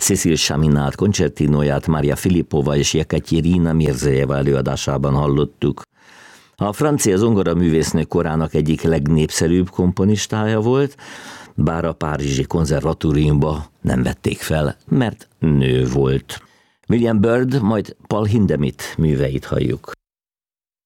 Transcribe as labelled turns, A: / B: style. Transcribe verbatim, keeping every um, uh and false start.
A: Cecil Chaminade koncertinóját Maria Filippova és Jekatyerina Mirzejeva előadásában hallottuk. A francia zongoraművésznő korának egyik legnépszerűbb komponistája volt, bár a párizsi konzervatóriumba nem vették fel, mert nő volt. William Byrd, majd Paul Hindemith műveit halljuk.